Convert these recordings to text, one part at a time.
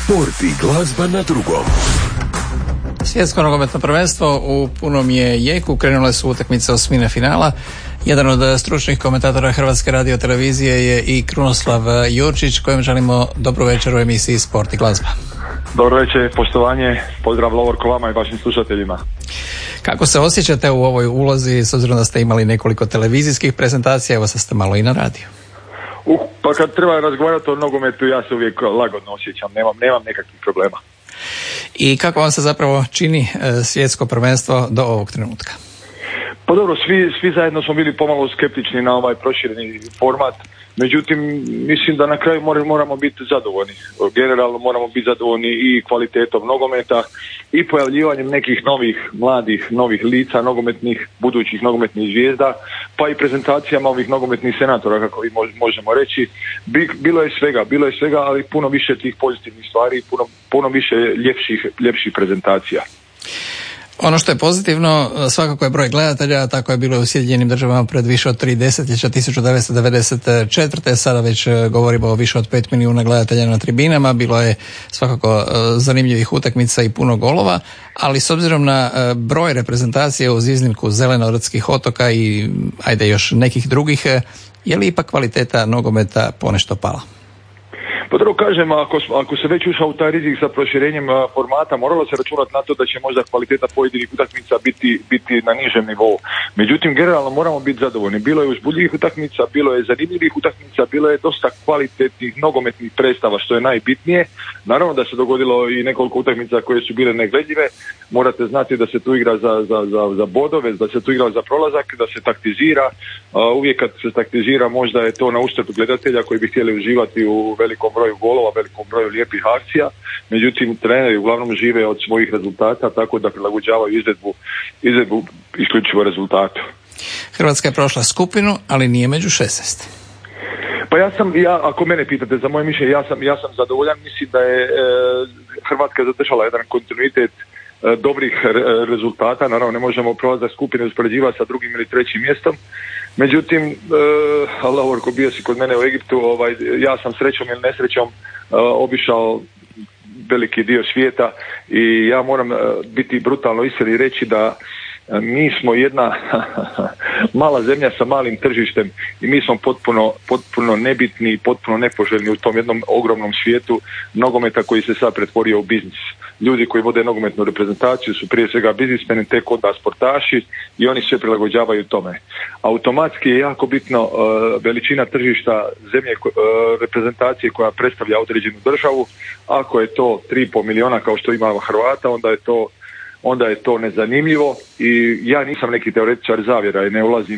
Sport i glazba na drugom. Svjetsko nogometno prvenstvo u punom je jeku, krenule su utakmice osmine finala. Jedan od stručnih komentatora Hrvatske radiotelevizije je i Krunoslav Jurčić, kojem želimo dobru večer u emisiji Sport i glazba. Dobro večer, poštovanje, pozdrav Lovorko vama i vašim slušateljima. Kako se osjećate u ovoj ulozi, s obzirom da ste imali nekoliko televizijskih prezentacija, evo sad ste malo i na radiju? Pa kad treba razgovarati o nogometu, ja se uvijek lagodno osjećam, nemam nekakvih problema. I kako vam se zapravo čini svjetsko prvenstvo do ovog trenutka? Pa dobro, svi zajedno smo bili pomalo skeptični na ovaj prošireni format, međutim mislim da na kraju moramo biti zadovoljni. Generalno moramo biti zadovoljni i kvalitetom nogometa i pojavljivanjem nekih novih lica, budućih nogometnih zvijezda, pa i prezentacijama ovih nogometnih senatora, kako vi možemo reći. Bilo je svega, ali puno više tih pozitivnih stvari, puno više ljepših prezentacija. Ono što je pozitivno svakako je broj gledatelja, tako je bilo u Sjedinjenim Državama pred više od 3 desetljeća, 1994. Sada već govorimo o više od 5 milijuna gledatelja na tribinama, bilo je svakako zanimljivih utakmica i puno golova, ali s obzirom na broj reprezentacije uz iznimku Zelenortskih otoka i ajde još nekih drugih, je li ipak kvaliteta nogometa ponešto pala? Pa drugo kažem, ako se već ušao u taj rizik sa proširenjem formata, moralo se računati na to da će možda kvaliteta pojedinih utakmica biti na nižem nivou. Međutim, generalno moramo biti zadovoljni. Bilo je uzbudljivih utakmica, bilo je zanimljivih utakmica, bilo je dosta kvalitetnih nogometnih predstava, što je najbitnije. Naravno da se dogodilo i nekoliko utakmica koje su bile negledljive. Morate znati da se tu igra za bodove, da se tu igra za prolazak, da se taktizira. Uvijek kad se taktizira možda je to na uštrb gledatelja koji bi htjeli uživati u velikom broju golova, velikom broju lijepih akcija. Međutim, treneri uglavnom žive od svojih rezultata, tako da prilagođavaju izvedbu isključivo rezultatu. Hrvatska je prošla skupinu, ali nije među 16. Pa ako mene pitate za moje mišljenje, ja sam zadovoljan. Mislim da je Hrvatska zadržala jedan kontinuitet dobrih rezultata. Naravno, ne možemo prolazak skupine uspoređivati sa drugim ili trećim mjestom. Međutim, Lovorko, bio si kod mene u Egiptu, ja sam srećom ili nesrećom obišao veliki dio svijeta i ja moram biti brutalno iskren i reći da mi smo jedna mala zemlja sa malim tržištem i mi smo potpuno nebitni i potpuno nepoželjni u tom jednom ogromnom svijetu nogometa koji se sad pretvorio u biznis. Ljudi koji vode nogometnu reprezentaciju su prije svega biznismeni, tek onda sportaši i oni sve prilagođavaju tome. Automatski je jako bitno veličina tržišta zemlje, reprezentacije koja predstavlja određenu državu. Ako je to 3,5 milijuna kao što ima Hrvata, onda je to nezanimljivo i ja nisam neki teoretičar zavjera i ne ulazim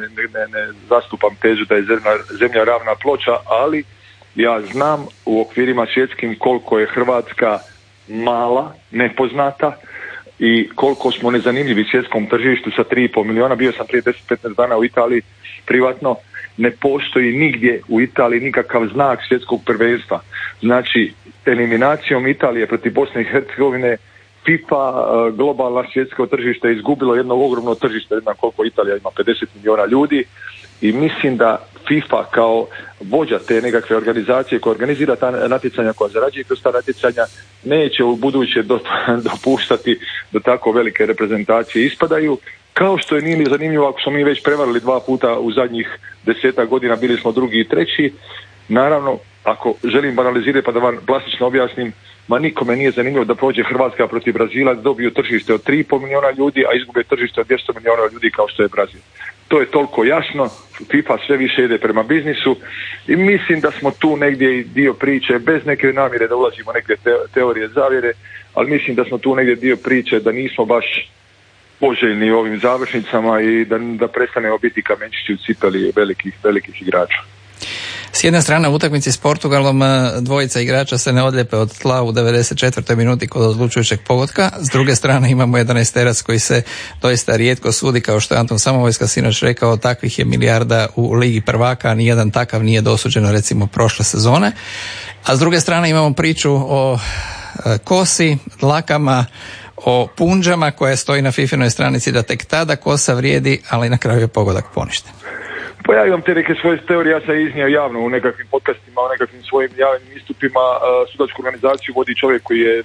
ne zastupam tezu da je zemlja ravna ploča, ali ja znam u okvirima svjetskim koliko je Hrvatska mala, nepoznata i koliko smo nezanimljivi svjetskom tržištu sa 3,5 milijuna. Bio sam prije 10-15 dana u Italiji privatno, ne postoji nigdje u Italiji nikakav znak svjetskog prvenstva. Znači, eliminacijom Italije protiv Bosne i Hercegovine FIFA, globalno svjetsko tržište, izgubilo jedno ogromno tržište, jedna koliko Italija ima 50 milijuna ljudi i mislim da FIFA kao vođa te nekakve organizacije koja organizira ta natjecanja, koja zarađuje kroz ta natjecanja, neće u buduće dopuštati da tako velike reprezentacije ispadaju, kao što je nije zanimljivo ako smo mi već prevarili 2 puta u zadnjih 10 godina, bili smo 2. i 3. Naravno, ako želim banalizirati pa da vam plastično objasnim, nikome nije zanimljivo da prođe Hrvatska protiv Brazila, da dobiju tržište od 3,5 milijuna ljudi, a izgube tržište od 200 milijuna ljudi kao što je Brazil. To je toliko jasno, FIFA sve više ide prema biznisu i mislim da smo tu negdje i dio priče, bez neke namjere da ulazimo neke teorije zavjere, ali mislim da smo tu negdje dio priče da nismo baš poželjni u ovim završnicama i da prestanemo biti kamenčići u cipeli velikih igrača. S jedne strane u utakmici s Portugalom dvojica igrača se ne odljepe od tla u 94. minuti kod odlučujućeg pogotka. S druge strane imamo 11-terac koji se doista rijetko sudi, kao što je Anton Samovojska sinoć rekao, takvih je milijarda u Ligi prvaka, a nijedan takav nije dosuđeno recimo prošle sezone. A s druge strane imamo priču o kosi, dlakama, o punđama koja stoji na Fifinoj stranici da tek tada kosa vrijedi, ali na kraju je pogodak poništen. Pa ja imam te neke svoje teorije, ja sam iznio javno u nekakvim podcastima, u nekakvim svojim javnim istupima. Sudačku organizaciju vodi čovjek koji je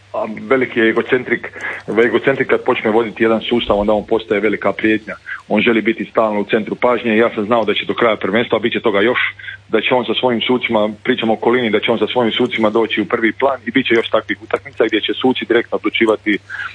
veliki egocentrik kad počne voditi jedan sustav, onda on postaje velika prijetnja. On želi biti stalno u centru pažnje. Ja sam znao da će do kraja prvenstva, bit će toga još, da će on sa svojim sucima, pričamo o okolini, da će on sa svojim sucima doći u prvi plan i bit će još takvih utakmica gdje će suci direktno odlučivati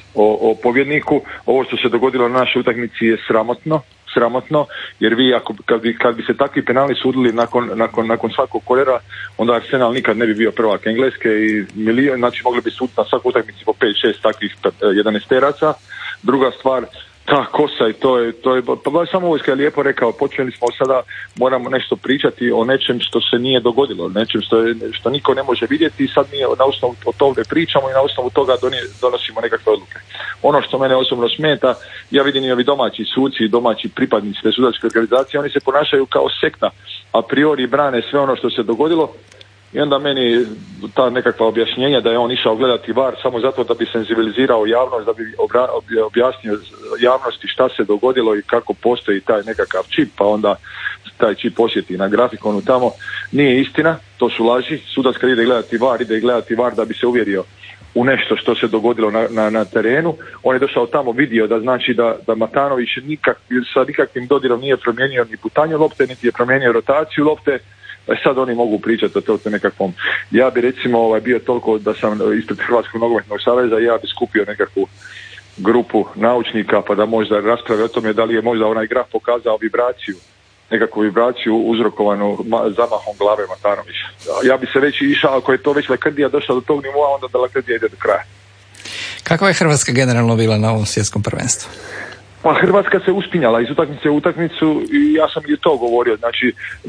o pobjedniku. Ovo što se dogodilo na našoj utakmici je sramotno, jer vi kad bi se takvi penali sudili nakon svakog koljera, onda Arsenal nikad ne bi bio prvak Engleske i znači mogli bi suditi na svaku utakmici po 5-6 takvih 11-teraca. Druga stvar, ta kosa i to je pa baš samo Vojska je lijepo rekao, počeli smo sada, moramo nešto pričati o nečem što se nije dogodilo, nečem što niko ne može vidjeti i sad mi na osnovu toga pričamo i na osnovu toga donosimo nekakve odluke. Ono što mene osobno smeta, ja vidim i ovi domaći suci i domaći pripadnici te sudačke organizacije, oni se ponašaju kao sekta, a priori brane sve ono što se dogodilo. I onda meni ta nekakva objašnjenja da je on išao gledati VAR samo zato da bi senzibilizirao javnost, da bi objasnio javnosti šta se dogodilo i kako postoji taj nekakav čip, pa onda taj čip osjeti na grafikonu tamo, nije istina, to su laži. Sudac kad ide gledati VAR da bi se uvjerio u nešto što se dogodilo na terenu. On je došao tamo, vidio da znači da Matanović sa nikakvim dodirom nije promijenio ni putanje lopte, niti je promijenio rotaciju lopte. Sad oni mogu pričati o to nekakvom. Ja bi recimo bio toliko da sam ispred Hrvatskog nogometnog saveza, ja bi skupio nekakvu grupu naučnika pa da možda rasprave o tome da li je možda onaj graf pokazao nekakvu vibraciju uzrokovanu zamahom glave Matanovića. Ja bi se već išao, ako je to već Lakrdija došla do tog nivoa, onda da Lakrdija ide do kraja. Kakva je Hrvatska generalno bila na ovom svjetskom prvenstvu? Pa Hrvatska se uspinjala iz utakmice u utakmicu i ja sam i to govorio. Znači,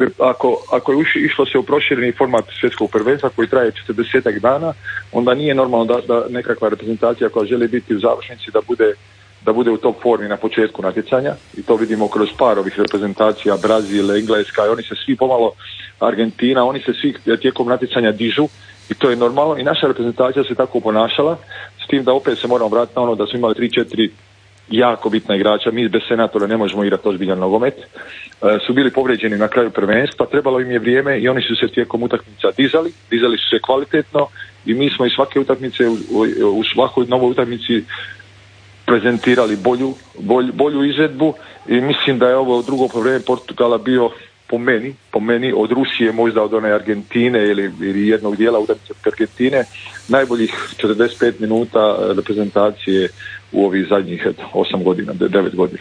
ako je išlo se u prošireni format svjetskog prvenstva koji traje 40 dana, onda nije normalno da nekakva reprezentacija koja želi biti u završnici da bude u top formi na početku natjecanja. I to vidimo kroz par ovih reprezentacija, Brazil, Engleska, i oni se svi pomalo, Argentina, oni se svi tijekom natjecanja dižu i to je normalno. I naša reprezentacija se tako ponašala, s tim da opet se moramo vratiti na ono da smo imali 3-4 jako bitna igrača, mi bez Senatora ne možemo igrati ozbiljan nogomet, su bili povrijeđeni na kraju prvenstva, trebalo im je vrijeme i oni su se tijekom utakmica dizali su se kvalitetno i mi smo iz svake utakmice u svakoj novoj utakmici prezentirali bolju izvedbu i mislim da je ovo drugo vrijeme Portugala bio po meni od Rusije, možda od one Argentine ili jednog dijela utakmice Argentine, najboljih 45 minuta reprezentacije u ovih zadnjih 8 godina, 9 godina.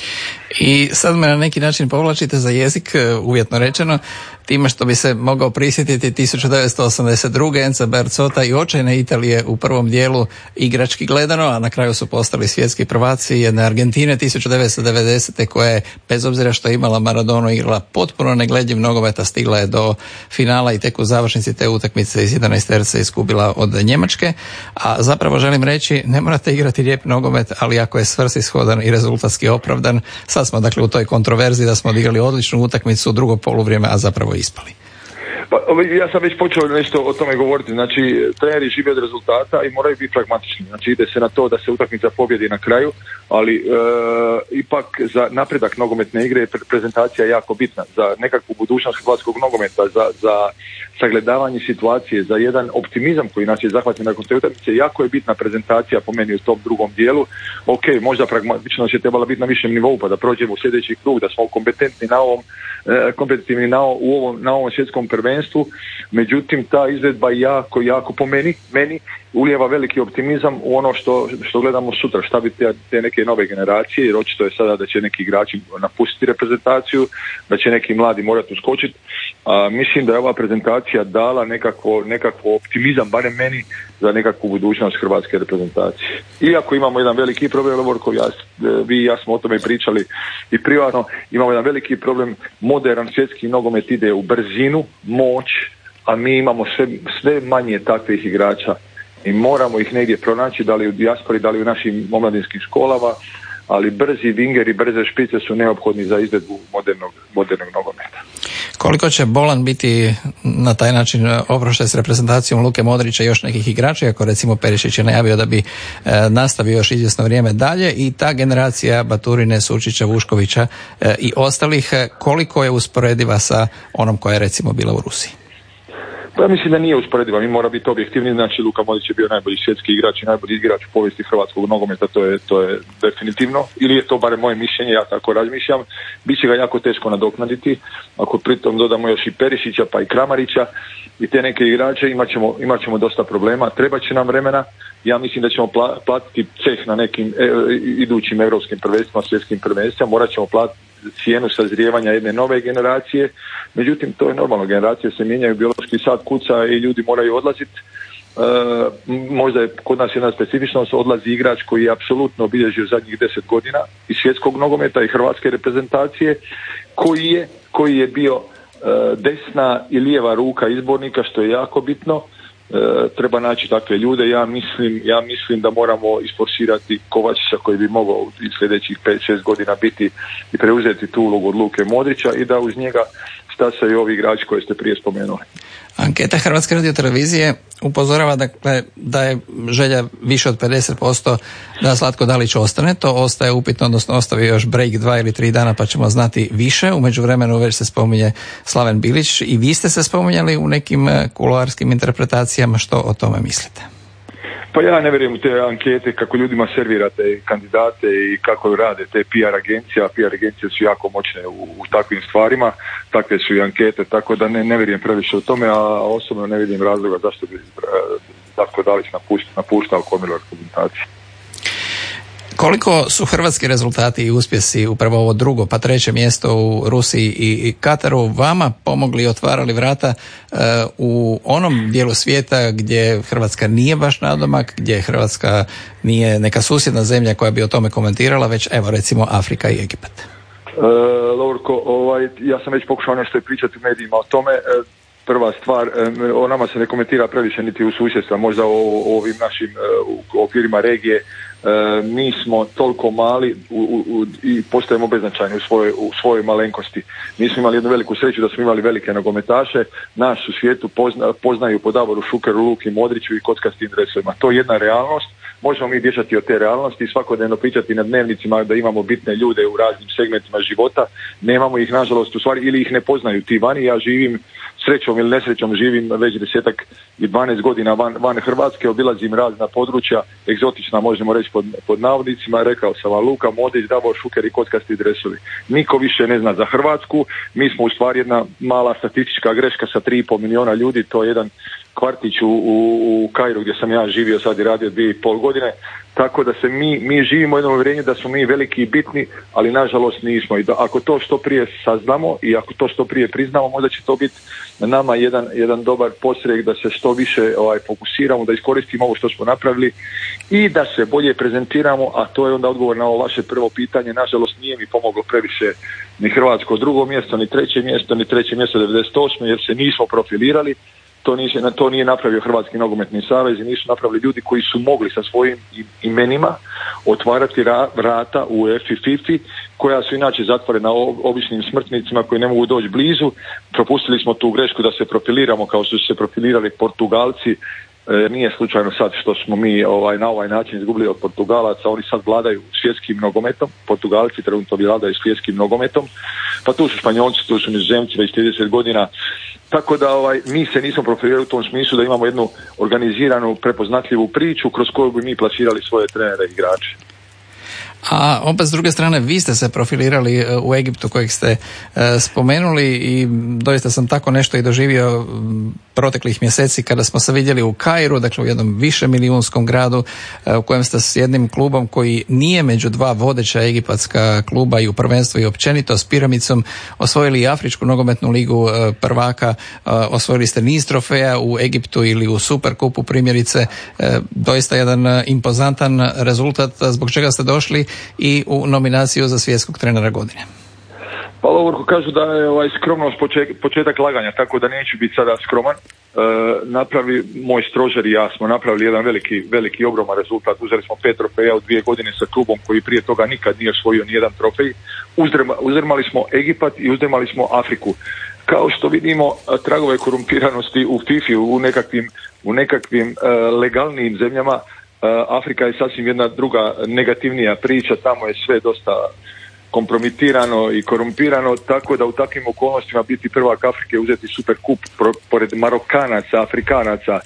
I sad me na neki način povlačite za jezik, uvjetno rečeno, time što bi se mogao prisjetiti 1982. Enza Berzota i očajne Italije u prvom dijelu igrački gledano, a na kraju su postali svjetski prvaci jedne Argentine 1990. koja je, bez obzira što je imala Maradonu, igrala potpuno negledljiv nogomet, a stigla je do finala i tek u završnici te utakmice iz 11 terca izgubila od Njemačke. A zapravo želim reći, ne morate igrati lijep nogomet, ali ako je svrsishodan i rezultatski opravdan. Sad smo dakle u toj kontroverziji da smo odigrali odličnu utakmicu u drugo poluvrijeme, a zapravo ispali. Pa, ja sam već počeo nešto o tome govoriti. Znači, treneri žive od rezultata i moraju biti pragmatični. Znači, ide se na to da se utakmica pobjedi na kraju, ali ipak za napredak nogometne igre je prezentacija jako bitna. Za nekakvu budućnost hrvatskog nogometa, za sagledavanje situacije, za jedan optimizam koji nas je zahvatio nakon te utakmice, jako je bitna prezentacija po meni u tom drugom dijelu. Ok, možda pragmatičnost je trebala biti na višem nivou pa da prođemo u sljedeći krug, da smo kompetitivni na ovom svjetskom prvenstvu. Međutim, ta izvedba jako po meni ulijeva veliki optimizam u ono što gledamo sutra, šta bi te neke nove generacije, jer očito je sada da će neki igrači napustiti reprezentaciju, da će neki mladi morati uskočiti. Mislim da je ova prezentacija dala nekakvo optimizam, barem meni, za nekakvu budućnost hrvatske reprezentacije. Iako imamo jedan veliki problem, koji vi i ja smo o tome pričali i privatno, imamo jedan veliki problem, modern svjetski nogomet ide u brzinu, moć, a mi imamo sve manje takvih igrača i moramo ih negdje pronaći, da li u dijaspori, da li u našim omladinskim školama, ali brzi vingeri, brze špice su neophodni za izvedbu modernog nogometa. Koliko će bolan biti na taj način oproštaj s reprezentacijom Luke Modrića i još nekih igrača, ako recimo Perišić je najavio da bi nastavio još izvjesno vrijeme dalje, i ta generacija Baturine, Sučića, Vuškovića i ostalih, koliko je usporediva sa onom koja je recimo bila u Rusiji? Pa ja mislim da nije usporediva, mi mora biti objektivni, znači Luka Modrić je bio najbolji svjetski igrač i najbolji igrač u povijesti hrvatskog nogometa, to je definitivno, ili je to barem moje mišljenje, ja tako razmišljam. Biće ga jako teško nadoknaditi, ako pritom dodamo još i Perišića pa i Kramarića i te neke igrače, imat ćemo dosta problema, treba će nam vremena. Ja mislim da ćemo platiti ceh na nekim idućim europskim prvenstvima, svjetskim prvenstvima, morat ćemo platiti cijenu sazrijevanja jedne nove generacije, međutim to je normalno, generacije se mijenjaju, biološki sad kuca i ljudi moraju odlaziti. Možda je kod nas jedna specifičnost, odlazi igrač koji je apsolutno obilježio zadnjih 10 godina i svjetskog nogometa i hrvatske reprezentacije, koji je bio desna i lijeva ruka izbornika, što je jako bitno. Treba naći takve ljude. Ja mislim da moramo isforsirati Kovačića koji bi mogao u sljedećih 5-6 godina biti i preuzeti tu ulogu od Luke Modrića i da uz njega stasaju ovi igrači koje ste prije spomenuli. Anketa Hrvatske radiotelevizije upozorava dakle, da je želja više od 50% da Zlatko Dalić ostane. To ostaje upitno, odnosno ostavi još break 2 ili 3 dana pa ćemo znati više. U međuvremenu već se spominje Slaven Bilić i vi ste se spominjali u nekim kuloarskim interpretacijama. Što o tome mislite? Pa ja ne vjerujem u te ankete, kako ljudima servirate kandidate i kako rade te PR agencije, a PR agencije su jako moćne u takvim stvarima, takve su i ankete, tako da ne vjerujem previše u tome, a osobno ne vidim razloga zašto bi Zlatko Dalić napuštao kormilo reprezentacije. Koliko su hrvatski rezultati i uspjesi, upravo ovo drugo pa treće mjesto u Rusiji i Kataru, vama pomogli i otvarali vrata u onom dijelu svijeta gdje Hrvatska nije baš nadomak, gdje Hrvatska nije neka susjedna zemlja koja bi o tome komentirala, već evo recimo Afrika i Egipat? Lovrko, ja sam već pokušao nešto i pričati u medijima o tome. Prva stvar, o nama se ne komentira previše niti u susjedstvu, možda o ovim našim okvirima regije. Mi smo toliko mali i postajemo beznačajni u svojoj malenkosti. Mi smo imali jednu veliku sreću da smo imali velike nogometaše, nas u svijetu poznaju po Davoru Šukeru, Luki Modriću i kockastim dresovima. To je jedna realnost. Možemo mi bježati od te realnosti i svakodnevno pričati na dnevnicima da imamo bitne ljude u raznim segmentima života. Nemamo ih, nažalost, u stvari, ili ih ne poznaju ti vani. Ja živim, srećom ili nesrećom, živim već 10 i 12 godina van Hrvatske, obilazim razna područja, egzotična možemo reći pod navodnicima, rekao sam vam Luka Modrić, Davor Šuker i kockasti dresovi. Niko više ne zna za Hrvatsku, mi smo u stvari jedna mala statistička greška sa 3,5 milijuna ljudi, to je jedan kvartić u Kairu gdje sam ja živio sad i radio 2,5 godine, tako da se mi živimo u jednom uvjerenju da smo mi veliki i bitni, ali nažalost nismo. I da ako to što prije saznamo i ako to što prije priznamo, možda će to biti na nama jedan dobar podstrek da se što više fokusiramo, da iskoristimo ovo što smo napravili i da se bolje prezentiramo, a to je onda odgovor na ovo vaše prvo pitanje. Nažalost nije mi pomoglo previše ni hrvatsko drugo mjesto, ni treće mjesto 98. jer se nismo profilirali. To nije napravio Hrvatski nogometni savez i nisu napravili ljudi koji su mogli sa svojim imenima otvarati vrata u UEFA i FIFA, koja su inače zatvorena običnim smrtnicima koji ne mogu doći blizu. Propustili smo tu grešku da se profiliramo kao što su se profilirali Portugalci. Nije slučajno sad što smo mi na ovaj način izgubili od Portugalaca, oni sad vladaju svjetskim nogometom, Portugalci trenutno vladaju svjetskim nogometom, pa tu su Španjolci, tu su Nizozemci već 30 godina, tako da mi se nismo profilirali u tom smislu da imamo jednu organiziranu, prepoznatljivu priču kroz koju bi mi plasirali svoje trenere i igrače. A opet s druge strane vi ste se profilirali u Egiptu kojeg ste spomenuli i doista sam tako nešto i doživio proteklih mjeseci kada smo se vidjeli u Kairu, dakle u jednom višemilijunskom gradu u kojem ste s jednim klubom koji nije među dva vodeća egipatska kluba i u prvenstvu i općenito s Piramidom osvojili Afričku nogometnu ligu prvaka, osvojili ste niz trofeja u Egiptu ili u Superkupu primjerice, doista jedan impozantan rezultat zbog čega ste došli i u nominaciju za svjetskog trenera godine. Pa Lovorko, kažu da je skromnost početak laganja, tako da neću biti sada skroman. Moj stožer i ja smo napravili jedan veliki ogroman rezultat. Uzeli smo 5 trofeja u 2 godine sa klubom koji prije toga nikad nije osvojio nijedan trofej. Uzdrmali smo Egipat i uzdrmali smo Afriku. Kao što vidimo tragove korumpiranosti u FIFA u nekakvim legalnijim zemljama, Afrika je sasvim jedna druga negativnija priča, tamo je sve dosta kompromitirano i korumpirano, tako da u takvim okolnostima biti prvak Afrike, uzeti super kup pored Marokanaca, Afrikanaca,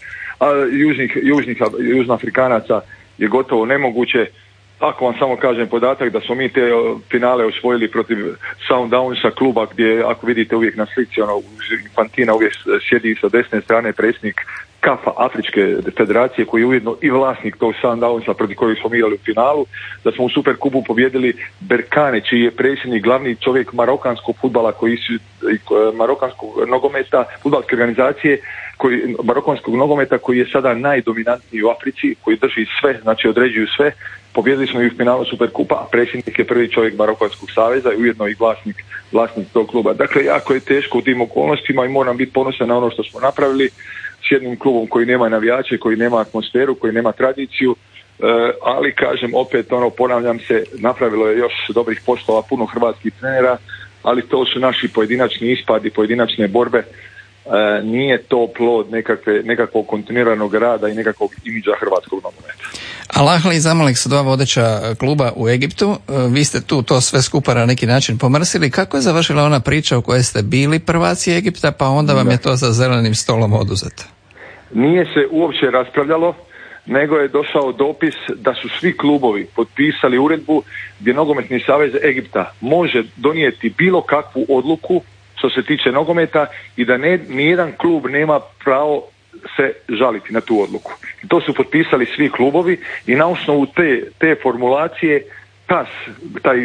Južnoafrikanaca je gotovo nemoguće. Ako vam samo kažem podatak da smo mi te finale osvojili protiv Sundownsa kluba gdje, ako vidite uvijek na slici, Infantina uvijek sjedi sa desne strane predsjednik KAF-a Afričke federacije koji je ujedno i vlasnik tog Sundownsa protiv kojeg smo igrali u finalu, da smo u Superkupu pobjedili Berkane, čiji je predsjednik glavni čovjek marokanskog fudbala, marokanskog nogometa, fudbalske organizacije, marokanskog nogometa koji je sada najdominantniji u Africi, koji drži sve, znači određuju sve. Pobjedili smo i u finalu Superkupa, a predsjednik je prvi čovjek Marokanskog saveza i ujedno i vlasnik tog kluba. Dakle, jako je teško u tim okolnostima i moram biti ponosan na ono što smo napravili s jednim klubom koji nema navijače, koji nema atmosferu, koji nema tradiciju, ali kažem opet, ponavljam se, napravilo je još dobrih poslova, puno hrvatskih trenera, ali to su naši pojedinačni ispadi, pojedinačne borbe. Nije to plod nekakvog kontinuiranog rada i nekakvog imidža hrvatskog nogometa. Al Ahly i Zamalek su dva vodeća kluba u Egiptu. Vi ste tu to sve skupa na neki način pomrsili. Kako je završila ona priča u kojoj ste bili prvaci Egipta, pa onda vam je to za zelenim stolom oduzeto? Nije se uopće raspravljalo, nego je došao dopis da su svi klubovi potpisali uredbu gdje Nogometni savez Egipta može donijeti bilo kakvu odluku što se tiče nogometa i da nijedan klub nema pravo se žaliti na tu odluku. I to su potpisali svi klubovi i na osnovu te formulacije taj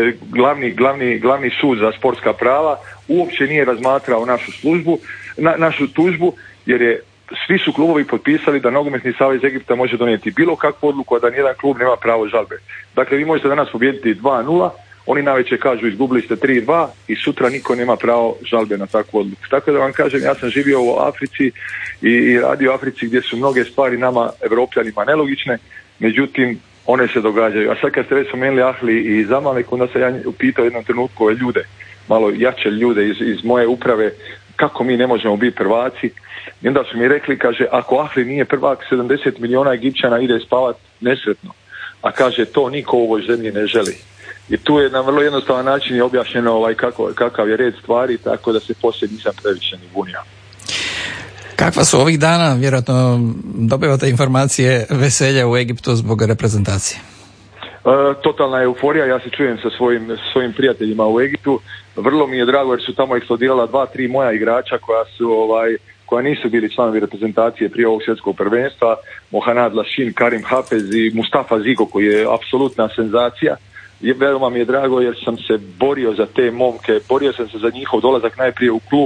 glavni sud za sportska prava uopće nije razmatrao našu tužbu, jer svi su klubovi potpisali da Nogometni savez Egipta može donijeti bilo kakvu odluku, a da nijedan klub nema pravo žalbe. Dakle, vi možete danas pobijediti 2-0, oni navečer kažu izgubili ste 3-2 i sutra niko nema pravo žalbe na takvu odluku. Tako da vam kažem, ja sam živio u Africi i radio u Africi gdje su mnoge stvari nama, Evropljanima, nelogične, međutim, one se događaju. A sad kad ste već spomenuli Ahly i Zamalek, onda sam ja upitao jednom trenutku ove ljude, malo jače ljude iz moje uprave, kako mi ne možemo biti prvaci. I onda su mi rekli, kaže, ako Ahly nije prvak, 70 milijuna Egipćana ide spavat nesretno. A kaže, to niko u ovoj zemlji ne želi. I tu je na vrlo jednostavan način je objašnjeno kakav je red stvari, tako da se poslije nisam previše ni bunio. Kakva su ovih dana, vjerojatno dobivate informacije, veselja u Egiptu zbog reprezentacije? Totalna euforija, ja se čujem sa svojim prijateljima u Egiptu. Vrlo mi je drago jer su tamo eksplodirala 2-3 moja igrača koja nisu bili članovi reprezentacije prije ovog svjetskog prvenstva. Mohanad Lashin, Karim Hafez i Mustafa Zigo koji je apsolutna senzacija. Veoma mi je drago jer sam se borio za te momke, borio sam se za njihov dolazak najprije u klub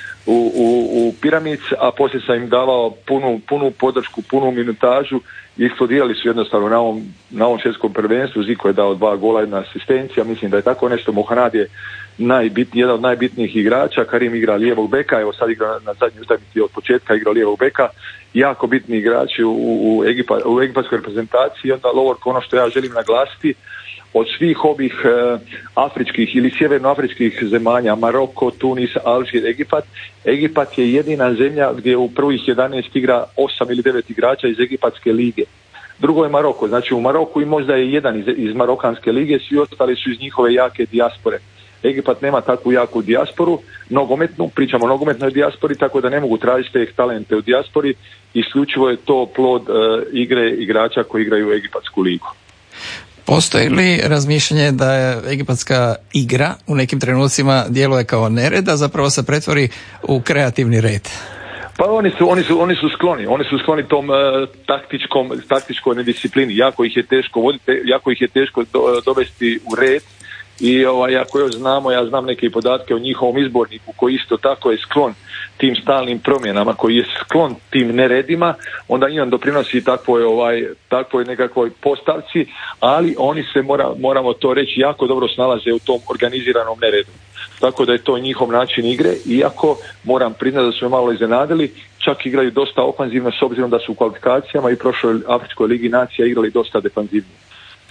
u Piramids, a poslije sam im davao punu podršku, punu minutažu i eksplodirali su jednostavno na ovom svjetskom prvenstvu. Ziko je dao 2 gola, 1 asistencija, mislim da je tako nešto. Mohanad je jedan od najbitnijih igrača, Karim igra lijevog beka, evo sad igra na zadnjoj utakmici od početka igra lijevog beka, jako bitni igrači u egipatskoj reprezentaciji. Onda Lovorko, ono što ja želim naglasiti, od svih ovih afričkih ili sjevernoafričkih zemalja, Maroko, Tunis, Alžir, Egipat je jedina zemlja gdje u prvih 11 igra 8 ili 9 igrača iz Egipatske lige. Drugo je Maroko, znači u Maroku i možda je jedan iz Marokanske lige, svi ostali su iz njihove jake dijaspore. Egipat nema takvu jaku dijasporu, nogometnu, pričamo o nogometnoj dijaspori, tako da ne mogu tražiti te talente u dijaspori, isključivo je to plod igre igrača koji igraju u Egipatsku ligu. Postoji li razmišljanje da je egipatska igra u nekim trenucima djeluje kao nered, a zapravo se pretvori u kreativni red? Pa oni su skloni tom taktičkoj nedisciplini. Jako ih je teško voditi, jako ih je teško dovesti u red. I ako još znamo, ja znam neke podatke o njihovom izborniku koji isto tako je sklon tim stalnim promjenama, koji je sklon tim neredima, onda i on doprinosi takvoj nekakvoj postavci, ali oni se, moramo to reći, jako dobro snalaze u tom organiziranom neredu. Tako da je to njihov način igre, iako moram priznati da su me malo iznenadili, čak igraju dosta ofanzivno s obzirom da su u kvalifikacijama i prošloj Afričkoj ligi nacija igrali dosta defanzivno.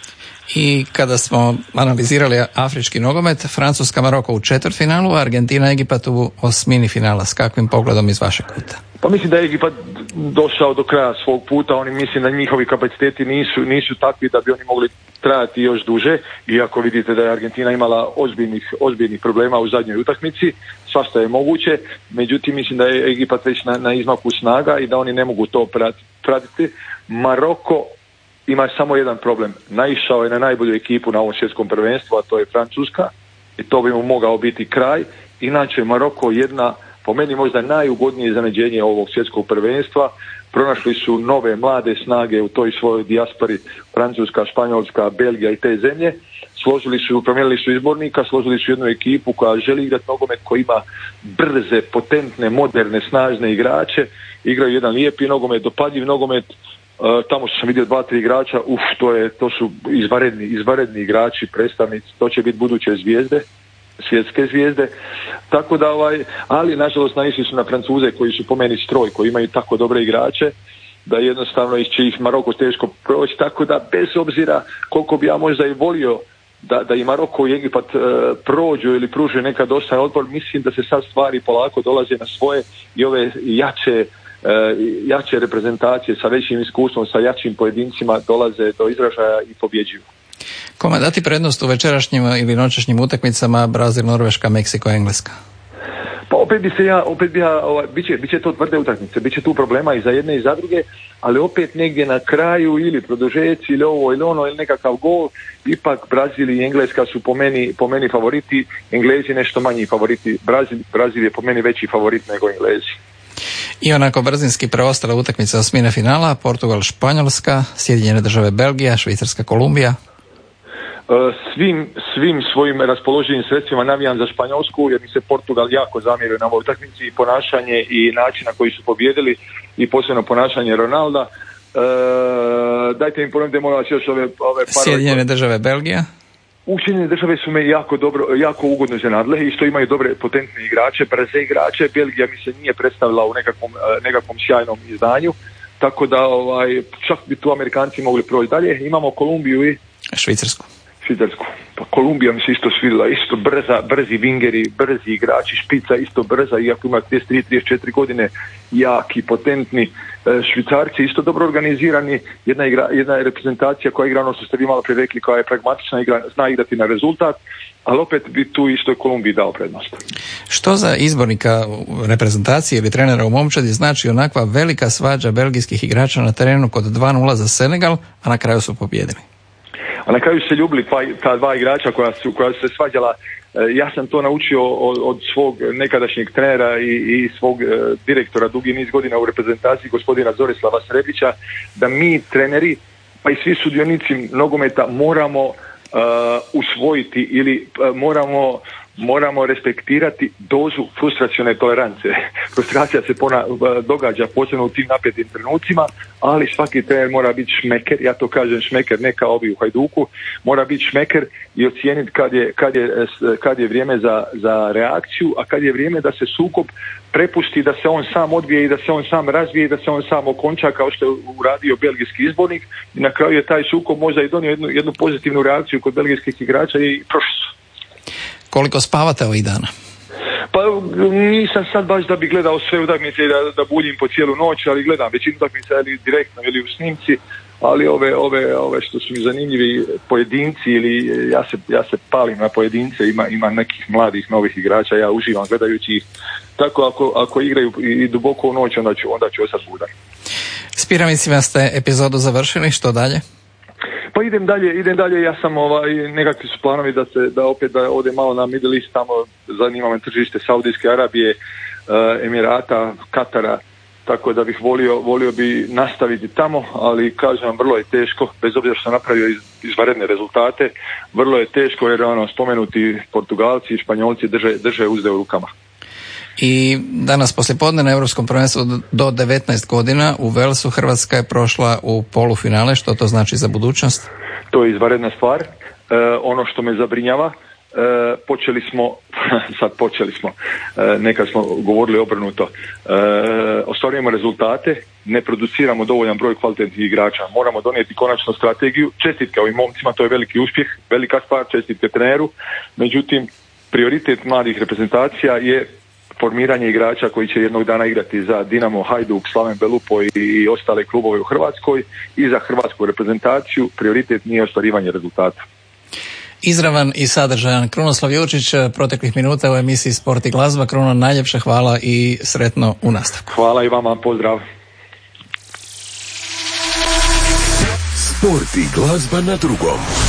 I kada smo analizirali afrički nogomet, Francuska Maroko u četvrtfinalu, a Argentina Egipat u osmini finala. S kakvim pogledom iz vašeg kuta? Pa mislim da je Egipat došao do kraja svog puta, oni mislim da njihovi kapaciteti nisu takvi da bi oni mogli trajati još duže, iako vidite da je Argentina imala ozbiljnih problema u zadnjoj utakmici, svašta je moguće, međutim mislim da je Egipat već na izmaku snaga i da oni ne mogu to pratiti. Maroko ima samo jedan problem, naišao je na najbolju ekipu na ovom svjetskom prvenstvu, a to je Francuska, i to bi mu mogao biti kraj. Inače Maroko jedna, po meni možda najugodnije iznenađenje ovog svjetskog prvenstva. Pronašli su nove mlade snage u toj svojoj dijaspori, Francuska, Španjolska, Belgija i te zemlje. Promijenili su izbornika, složili su jednu ekipu koja želi igrati nogomet, koja ima brze, potentne, moderne, snažne igrače. Igraju jedan lijepi nogomet, dopadljiv nogomet. Tamo sam vidio 2-3 igrača, to su izvanredni igrači, predstavnici, to će biti buduće zvijezde, svjetske zvijezde, tako da ali nažalost naišli su na Francuze koji su po meni stroj, koji imaju tako dobre igrače da jednostavno će ih Maroko teško proći, tako da bez obzira koliko bi ja možda i volio da i Maroko i Egipat prođu ili pruže nekad dosta otpor, mislim da se sad stvari polako dolaze na svoje i ove jače reprezentacije sa većim iskustvom, sa jačim pojedincima dolaze do izražaja i pobjeđuju. Kome dati prednost u večerašnjim ili noćašnjim utakmicama Brazil, Norveška, Meksiko, Engleska? Pa bit će to tvrde utakmice, bit će tu problema i za jedne i za druge, ali opet negdje na kraju ili produžeci ili ovo ili ono ili nekakav gol, ipak Brazil i Engleska su po meni favoriti, Englezi nešto manji favoriti, Brazil je po meni veći favorit nego Englezi. I onako brzinski preostale utakmice osmine finala, Portugal, Španjolska, Sjedinjene Države, Belgija, Švicarska, Kolumbija. Svim svojim raspoloživim sredstvima navijam za Španjolsku, jer mi se Portugal jako zamjerio na ovoj utakmici i ponašanje i način na koji su pobjedili i posebno ponašanje Ronalda. Dajte mi ponovite molim vas još ove parove. Sjedinjene Države, Belgija. Sjedinjene Države su me jako ugodno iznenadile i što imaju dobre potentne igrače, brze igrače. Belgija mi se nije predstavila u nekakvom sjajnom izdanju, tako da čak bi tu Amerikanci mogli proći dalje. Imamo Kolumbiju i Švicarsku. Pa Kolumbija mi se isto svidjela, isto brzi vingeri, brzi igrači, špica isto brza, iako ima 33-34 godine, jaki, potentni. Švicarci isto dobro organizirani, jedna reprezentacija koja igra ono što ste vi malo prije rekli, koja je pragmatična, zna igrati na rezultat, ali opet bi tu isto Kolumbiji dao prednost. Što za izbornika reprezentacije ili trenera u momčadi znači onakva velika svađa belgijskih igrača na terenu kod 2-0 za Senegal, a na kraju su pobijedili? A na kraju su se ljubili ta dva igrača koja su se svađala. Ja sam to naučio od svog nekadašnjeg trenera i svog direktora dugi niz godina u reprezentaciji, gospodina Zorislava Srebića, da mi treneri, pa i svi sudionici nogometa moramo usvojiti ili moramo respektirati dozu frustracione tolerance. Frustracija se događa posebno u tim napetim trenucima, ali svaki trener mora biti šmeker, ja to kažem šmeker, ne kao ovi u Hajduku, mora biti šmeker i ocijeniti kad je vrijeme za reakciju, a kad je vrijeme da se sukob prepusti, da se on sam odvije i da se on sam razvije i da se on sam okonča kao što je uradio belgijski izbornik i na kraju je taj sukob možda i donio jednu pozitivnu reakciju kod belgijskih igrača i prošli su. Koliko spavate ovih dana? Pa nisam sad baš da bi gledao sve utakmice i da buljim po cijelu noć, ali gledam većinu utakmica ili direktno ili u snimci, ali ove što su mi zanimljivi pojedinci ili ja se palim na pojedince, ima nekih mladih novih igrača, ja uživam gledajući ih. Tako ako igraju i duboko u noć, onda ću ostati budan. S piramidcima ste epizodu završili, što dalje? Pa idem dalje, ja sam nekakvi su planovi da ode malo na Middle East, tamo zanima me tržište Saudijske Arabije, Emirata, Katara, tako da bih volio bi nastaviti tamo, ali kažem, vrlo je teško, bez obzira što sam napravio izvanredne rezultate, vrlo je teško jer spomenuti Portugalci i Španjolci drže uzde u rukama. I danas poslijepodne na Europskom prvenstvu do 19 godina u Walesu Hrvatska je prošla u polufinale. Što to znači za budućnost? To je izvanredna stvar. Ono što me zabrinjava, počeli smo, nekad smo govorili obrnuto, ostvarujemo rezultate, ne produciramo dovoljan broj kvalitetnih igrača, moramo donijeti konačno strategiju, čestitke ovim momcima, to je veliki uspjeh, velika stvar, čestitke treneru, međutim prioritet mladih reprezentacija je formiranje igrača koji će jednog dana igrati za Dinamo, Hajduk, Slaven Belupo i ostale klubove u Hrvatskoj i za hrvatsku reprezentaciju prioritet nije ostvarivanje rezultata. Izravan i sadržajan Krunoslav Jurčić proteklih minuta u emisiji Sport i glazba. Kruno, najljepša hvala i sretno u nastavku. Hvala i vama, pozdrav. Sport i glazba na drugom.